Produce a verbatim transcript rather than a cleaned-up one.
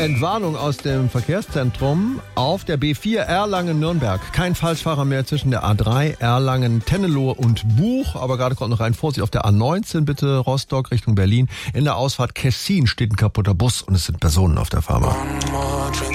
Entwarnung aus dem Verkehrszentrum auf der B vier Erlangen-Nürnberg. Kein Falschfahrer mehr zwischen der A drei Erlangen-Tennelohe und Buch. Aber gerade kommt noch ein Vorsicht auf der A neunzehn, bitte Rostock Richtung Berlin. In der Ausfahrt Kessin steht ein kaputter Bus und es sind Personen auf der Fahrbahn.